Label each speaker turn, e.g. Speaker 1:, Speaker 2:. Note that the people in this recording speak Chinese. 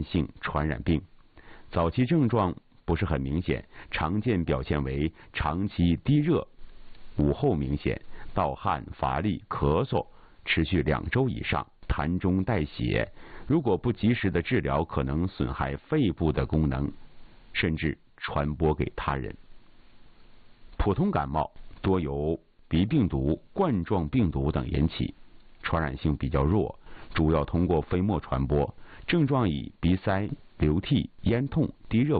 Speaker 1: 性传染病。早期症状不是很明显，常见表现为长期低热，午后明显，盗汗、乏力、咳嗽，持续2周以上，痰中带血。如果不及时的治疗，可能损害肺部的功能，甚至传播给他人。普通感冒多由鼻病毒、冠状病毒等引起，传染性比较弱，主要通过飞沫传播，症状以鼻塞、流涕、咽痛、低热